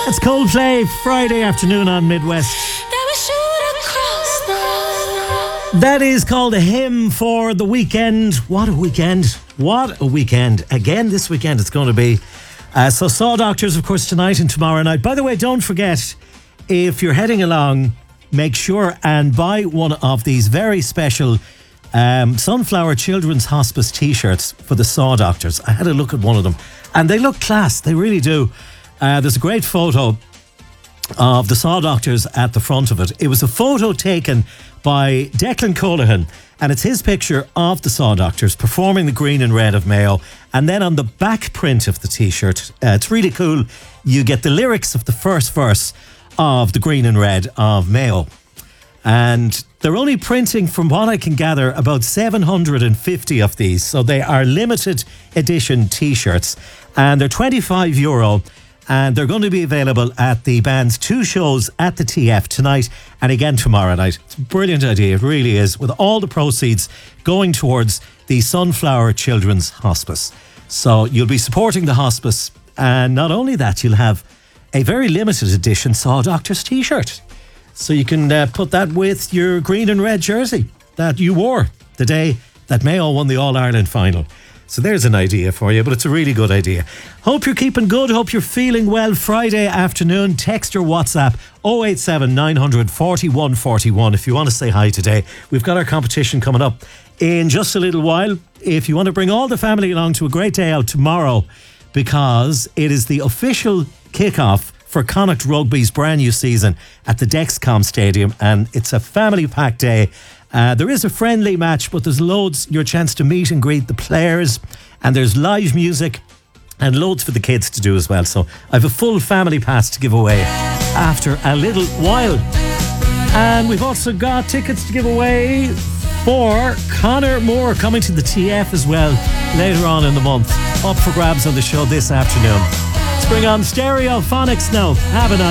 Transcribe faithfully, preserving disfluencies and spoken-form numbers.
It's Coldplay, Friday afternoon on Midwest. That is called A Hymn for the Weekend. What a weekend. What a weekend. Again, this weekend it's going to be. Uh, so Saw Doctors, of course, tonight and tomorrow night. By the way, don't forget, if you're heading along, make sure and buy one of these very special um, Sunflower Children's Hospice t-shirts for the Saw Doctors. I had a look at one of them and they look class. They really do. Uh, there's a great photo of the Saw Doctors at the front of it. It was a photo taken by Declan Colohan, and it's his picture of the Saw Doctors performing the green and red of Mayo. And then on the back print of the t-shirt, uh, it's really cool, you get the lyrics of the first verse of the green and red of Mayo. And they're only printing, from what I can gather, about seven hundred fifty of these. So they are limited edition t-shirts, and they're twenty-five euro. And they're going to be available at the band's two shows at the T F tonight and again tomorrow night. It's a brilliant idea, it really is, with all the proceeds going towards the Sunflower Children's Hospice. So you'll be supporting the hospice, and not only that, you'll have a very limited edition Saw Doctors t-shirt. So you can uh, put that with your green and red jersey that you wore the day that Mayo won the All-Ireland final. So there's an idea for you, but it's a really good idea. Hope you're keeping good. Hope you're feeling well. Friday afternoon, text or WhatsApp oh eight seven, nine hundred, forty-one forty-one if you want to say hi today. We've got our competition coming up in just a little while. If you want to bring all the family along to a great day out tomorrow, because it is the official kickoff for Connacht Rugby's brand new season at the Dexcom Stadium, and it's a family packed day. Uh, there is a friendly match, but there's loads, your chance to meet and greet the players, and there's live music and loads for the kids to do as well. So I have a full family pass to give away after a little while. And we've also got tickets to give away for Conor Moore coming to the T F as well later on in the month. Up for grabs on the show this afternoon. Let's bring on Stereophonics now. Have a nice